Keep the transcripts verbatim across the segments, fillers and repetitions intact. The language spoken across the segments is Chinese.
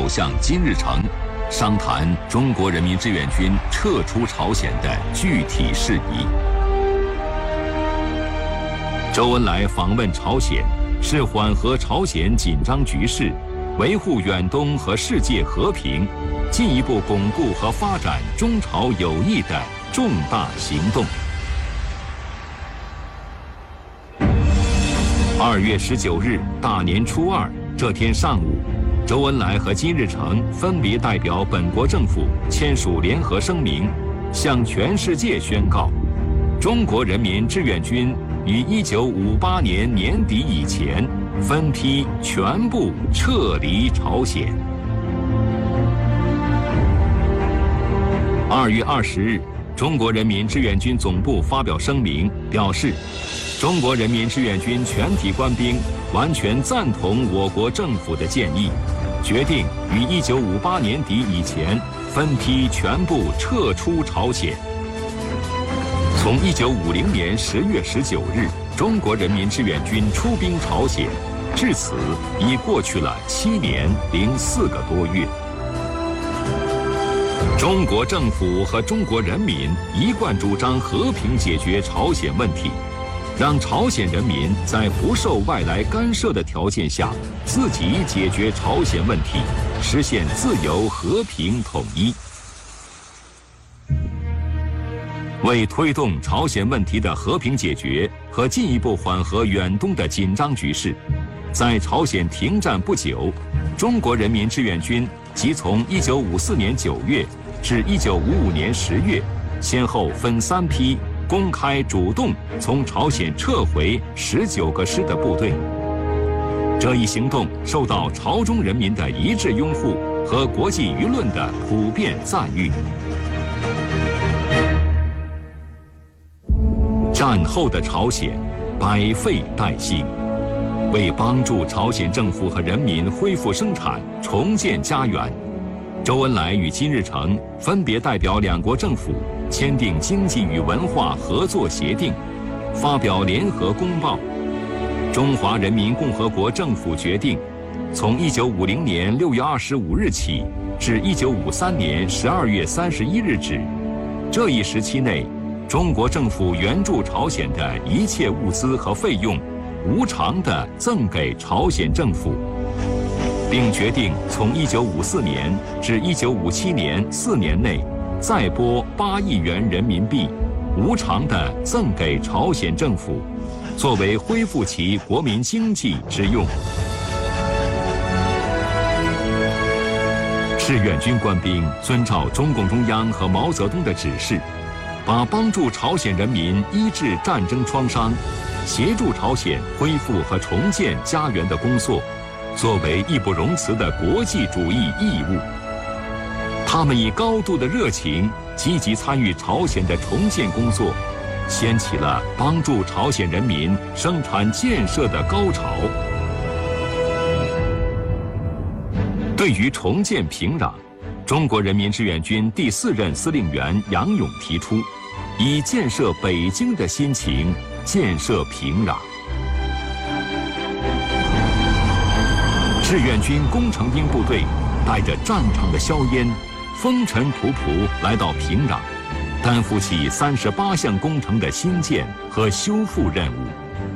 首相金日成，商谈中国人民志愿军撤出朝鲜的具体事宜。周恩来访问朝鲜，是缓和朝鲜紧张局势，维护远东和世界和平，进一步巩固和发展中朝友谊的重大行动。二月十九日，大年初二这天上午，周恩来和金日成分别代表本国政府签署联合声明，向全世界宣告，中国人民志愿军于一九五八年年底以前分批全部撤离朝鲜。二月二十日，中国人民志愿军总部发表声明，表示中国人民志愿军全体官兵完全赞同我国政府的建议，决定于一九五八年底以前分批全部撤出朝鲜。从一九五零年十月十九日中国人民志愿军出兵朝鲜，至此已过去了七年零四个多月。中国政府和中国人民一贯主张和平解决朝鲜问题，让朝鲜人民在不受外来干涉的条件下，自己解决朝鲜问题，实现自由、和平、统一。为推动朝鲜问题的和平解决和进一步缓和远东的紧张局势，在朝鲜停战不久，中国人民志愿军即从一九五四年九月至一九五五年十月，先后分三批公开主动从朝鲜撤回十九个师的部队。这一行动受到朝中人民的一致拥护和国际舆论的普遍赞誉。战后的朝鲜百废待兴，为帮助朝鲜政府和人民恢复生产、重建家园，周恩来与金日成分别代表两国政府签订经济与文化合作协定，发表联合公报。中华人民共和国政府决定，从一九五零年六月二十五日起至一九五三年十二月三十一日止，这一时期内，中国政府援助朝鲜的一切物资和费用，无偿地赠给朝鲜政府，并决定从一九五四年至一九五七年四年内，再拨八亿元人民币，无偿地赠给朝鲜政府，作为恢复其国民经济之用。志愿军官兵遵照中共中央和毛泽东的指示，把帮助朝鲜人民医治战争创伤、协助朝鲜恢复和重建家园的工作，作为义不容辞的国际主义义务。他们以高度的热情，积极参与朝鲜的重建工作，掀起了帮助朝鲜人民生产建设的高潮。对于重建平壤，中国人民志愿军第四任司令员杨勇提出，以建设北京的心情建设平壤。志愿军工程兵部队带着战场的硝烟，风尘仆仆来到平壤，担负起三十八项工程的新建和修复任务。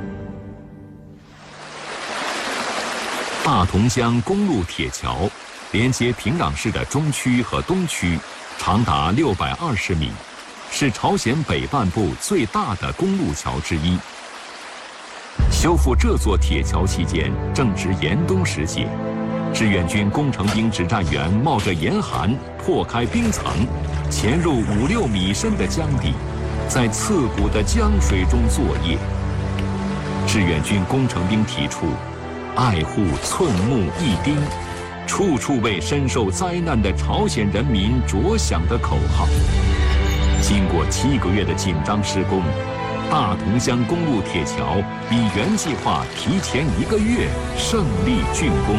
大同江公路铁桥连接平壤市的中区和东区，长达六百二十米，是朝鲜北半部最大的公路桥之一。修复这座铁桥期间正值严冬时节，志愿军工程兵指战员冒着严寒，破开冰层，潜入五六米深的江底，在刺骨的江水中作业。志愿军工程兵提出爱护寸木一丁，处处为深受灾难的朝鲜人民着想的口号。经过七个月的紧张施工，大同江公路铁桥比原计划提前一个月胜利竣工。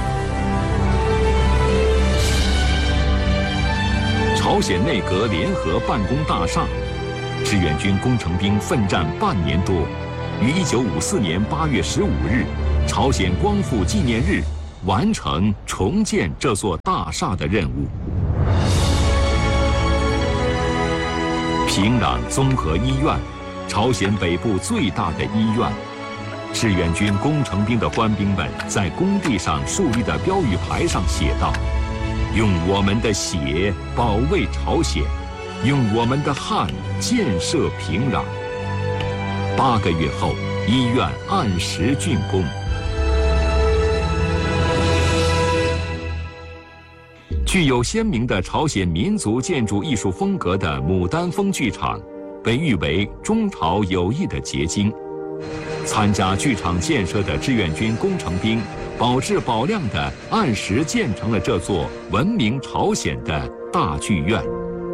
朝鲜内阁联合办公大厦，志愿军工程兵奋战半年多，于一九五四年八月十五日，朝鲜光复纪念日， 完成重建这座大厦的任务。平壤综合医院，朝鲜北部最大的医院。志愿军工程兵的官兵们在工地上树立的标语牌上写道：“用我们的血保卫朝鲜，用我们的汗建设平壤。”八个月后，医院按时竣工。具有鲜明的朝鲜民族建筑艺术风格的牡丹峰剧场，被誉为中朝友谊的结晶。参加剧场建设的志愿军工程兵，保质保量地按时建成了这座闻名朝鲜的大剧院。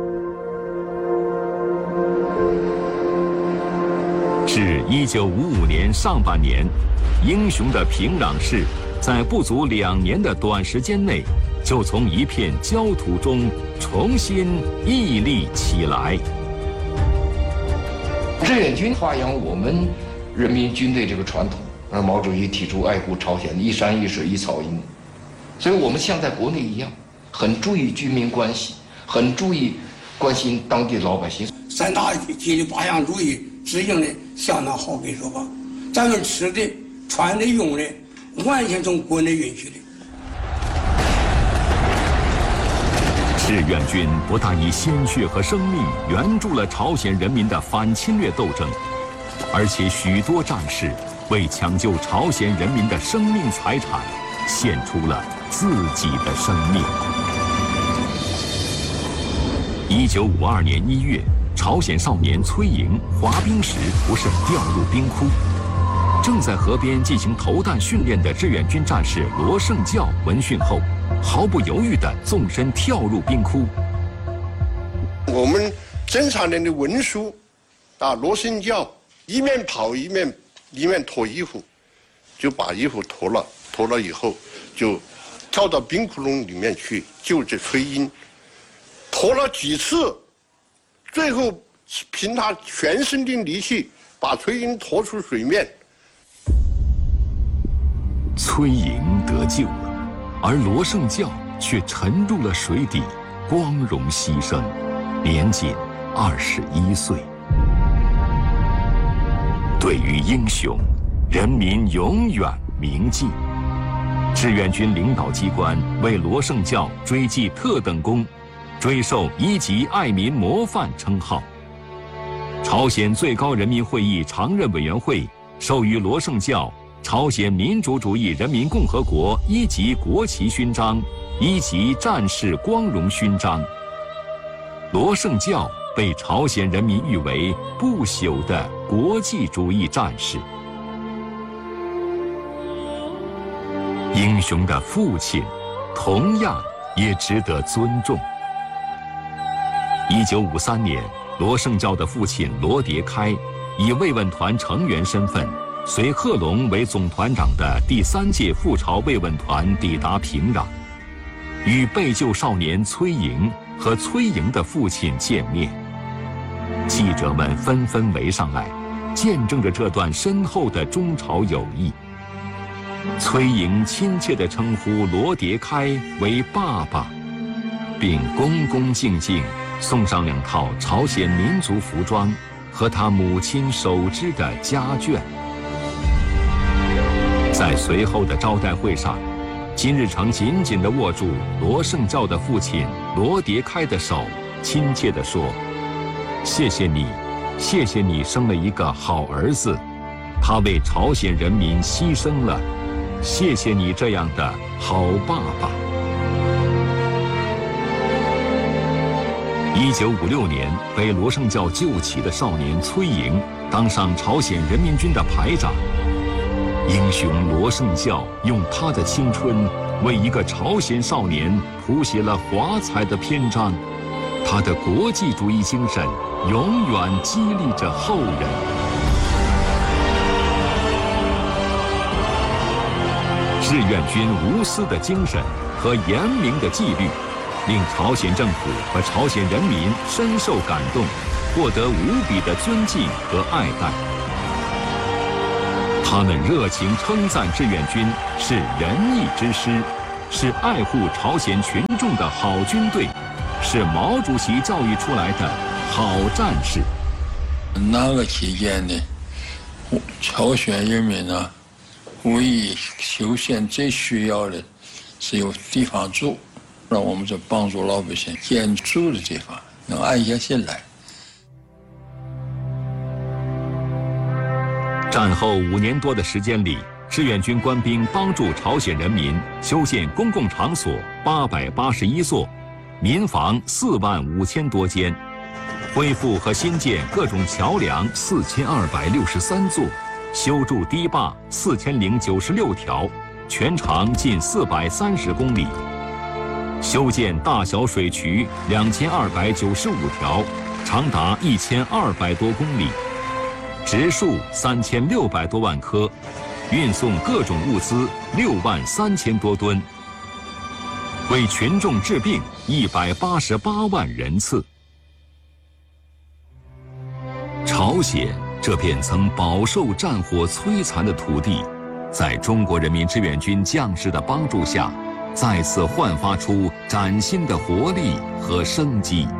至一九五五年上半年，英雄的平壤市在不足两年的短时间内，就从一片焦土中重新屹立起来。 志愿军发扬我们人民军队这个传统，而毛主席提出爱护朝鲜，一山一水一草一木，所以我们像在国内一样，很注意居民关系，很注意关心当地老百姓。 三大纪律八项注意执行的相当好，可以说吧，咱们吃的、穿的、用的，完全从国内允许的。 志愿军不但以鲜血和生命援助了朝鲜人民的反侵略斗争，而且许多战士为抢救朝鲜人民的生命财产，献出了自己的生命。一九五二年一月，朝鲜少年崔莹滑冰时不慎掉入冰窟，正在河边进行投弹训练的志愿军战士罗胜教闻讯后，毫不犹豫地纵身跳入冰窟。 我们侦察连的文书啊，罗胜教一面跑一面一面脱衣服，就把衣服脱了，脱了以后就跳到冰窟窿里面去救这崔英。脱了几次，最后凭他全身的力气把崔英拖出水面。 崔莹得救了，而罗胜教却沉入了水底，光荣牺牲，年仅二十一岁。对于英雄，人民永远铭记。志愿军领导机关为罗胜教追记特等功，追授一级爱民模范称号。朝鲜最高人民会议常任委员会授予罗胜教朝鲜民主主义人民共和国一级国旗勋章、一级战士光荣勋章。罗胜教被朝鲜人民誉为不朽的国际主义战士。英雄的父亲同样也值得尊重。一九五三年，罗胜教的父亲罗迭开以慰问团成员身份，随贺龙为总团长的第三届赴朝慰问团抵达平壤，与被救少年崔莹和崔莹的父亲见面。记者们纷纷围上来，见证着这段深厚的中朝友谊。崔莹亲切地称呼罗迭开为爸爸，并恭恭敬敬送上两套朝鲜民族服装和他母亲手织的家眷。在随后的招待会上，金日成紧紧地握住罗胜教的父亲罗迭开的手，亲切地说：“谢谢你，谢谢你生了一个好儿子，他为朝鲜人民牺牲了，谢谢你这样的好爸爸。”一九五六年，被罗胜教救起的少年崔莹当上朝鲜人民军的排长。英雄罗胜教用他的青春为一个朝鲜少年谱写了华彩的篇章，他的国际主义精神永远激励着后人。志愿军无私的精神和严明的纪律，令朝鲜政府和朝鲜人民深受感动，获得无比的尊敬和爱戴。 他们热情称赞志愿军是仁义之师，是爱护朝鲜群众的好军队，是毛主席教育出来的好战士。 那个期间呢，朝鲜人民呢，唯一首先最需要的是有地方住，让我们这帮助老百姓建住的地方，能安下心来。 战后五年多的时间里，志愿军官兵帮助朝鲜人民修建公共场所八百八十一座，民房四万五千多间，恢复和新建各种桥梁四千二百六十三座，修筑堤坝四千零九十六条，全长近四百三十公里，修建大小水渠两千二百九十五条，长达一千二百多公里。植树三千六百多万棵，运送各种物资六万三千多吨，为群众治病一百八十八万人次。朝鲜这片曾饱受战火摧残的土地，在中国人民志愿军将士的帮助下，再次焕发出崭新的活力和生机。